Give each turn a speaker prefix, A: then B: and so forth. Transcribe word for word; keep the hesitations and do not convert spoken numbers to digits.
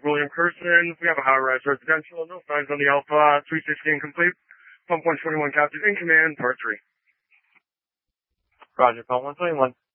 A: William Kirsten. We have a high-rise residential. No signs on the Alpha. three sixteen complete. one point two one captain in command, part three.
B: Roger, call one twenty-one.